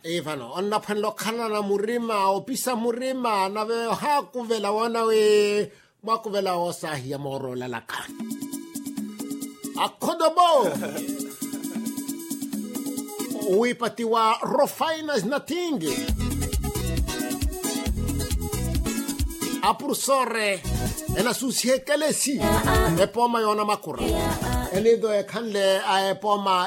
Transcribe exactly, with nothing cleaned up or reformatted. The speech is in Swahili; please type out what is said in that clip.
Evano, onna phenlo khana na murima, opisa murima, na ve ha kuvela wana we, ma kuvela o sahi ya moro lalaka. Akodobo! Uipati wa rofainas na tingi. Apursore, ena susie kelesi, e poma yona makura. Enido e kanle a e poma